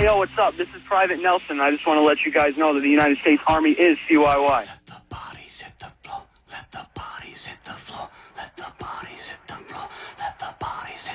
Hey, yo, what's up? This is Private Nelson. I just want to let you guys know that the United States Army is CYY. Let the bodies hit the floor. Let the bodies hit the floor. Let the bodies hit the floor. Let the bodies hit